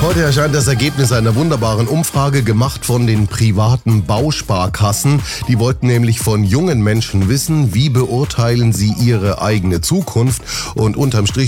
Heute erscheint das Ergebnis einer wunderbaren Umfrage, gemacht von den privaten Bausparkassen. Die wollten nämlich von jungen Menschen wissen, wie beurteilen sie ihre eigene Zukunft. Und unterm Strich